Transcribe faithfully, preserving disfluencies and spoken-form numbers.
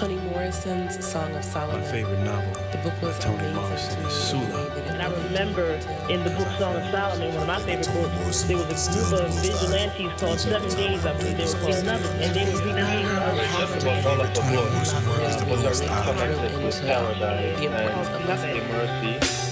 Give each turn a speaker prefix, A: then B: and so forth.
A: Toni Morrison's Song of Solomon.
B: My favorite novel.
A: The book was
B: Toni
A: amazing
B: Morrison
A: to me.
B: is Sula.
C: And I remember in the book Song of Solomon, one of my favorite books, there was a group of vigilantes called Seven Days, I believe they were called, and they would be named
D: Toni Morrison was the most
A: The importance of
D: mercy.